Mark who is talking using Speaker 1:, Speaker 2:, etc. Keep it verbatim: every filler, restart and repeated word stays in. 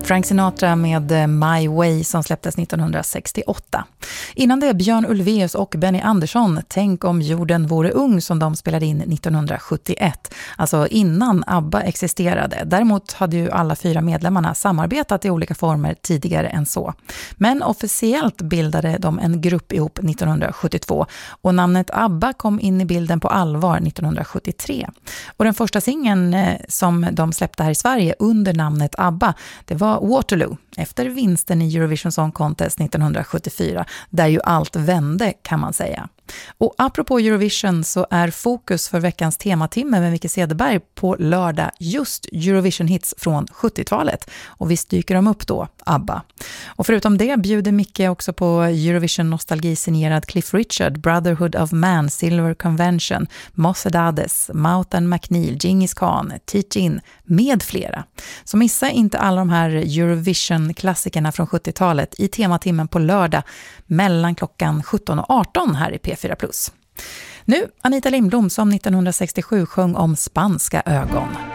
Speaker 1: Frank Sinatra med My Way som släpptes nittonhundrasextioåtta. Innan det Björn Ulvaeus och Benny Andersson, Tänk om jorden vore ung, som de spelade in nittonhundrasjuttioett. Alltså innan ABBA existerade. Däremot hade ju alla fyra medlemmarna samarbetat i olika former tidigare än så. Men officiellt bildade de en grupp ihop nittonhundrasjuttiotvå och namnet ABBA kom in i bilden på allvar nittonhundrasjuttiotre. Och den första singeln som de släppte här i Sverige under namnet ABBA, det var Waterloo, efter vinsten i Eurovision Song Contest nittonhundrasjuttiofyra, där ju allt vände kan man säga. Och apropå Eurovision så är fokus för veckans tematimme med Micke Cederberg på lördag just Eurovision-hits från sjuttiotalet. Och visst dyker de upp då, ABBA. Och förutom det bjuder Micke också på Eurovision-nostalgi signerad Cliff Richard, Brotherhood of Man, Silver Convention, Mossadades, Moutan McNeil, Genghis Khan, Teach-In med flera. Så missa inte alla de här Eurovision-klassikerna från sjuttiotalet i tematimmen på lördag mellan klockan sjutton och arton här i P fyra plus. Nu Anita Lindblom som nittonhundrasextiosju sjöng om spanska ögon.